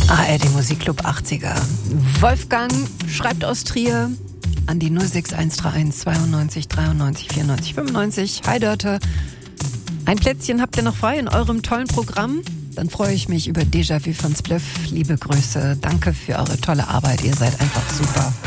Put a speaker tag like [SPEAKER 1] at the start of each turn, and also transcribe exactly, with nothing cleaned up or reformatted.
[SPEAKER 1] A R D Musikclub achtziger. Wolfgang schreibt aus Trier an die null sechs eins drei eins zweiundneunzig dreiundneunzig vierundneunzig fünfundneunzig. Hi Dörte, ein Plätzchen habt ihr noch frei in eurem tollen Programm? Dann freue ich mich über Déjà-vu von Spliff. Liebe Grüße, danke für eure tolle Arbeit, ihr seid einfach super.